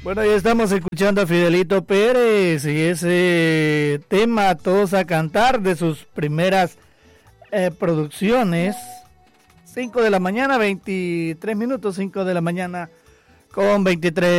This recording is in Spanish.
Bueno, ya estamos escuchando a Fidelito Pérez y ese tema Todos a Cantar de sus primeras producciones. 5 de la mañana, 23 minutos, 5 de la mañana con 23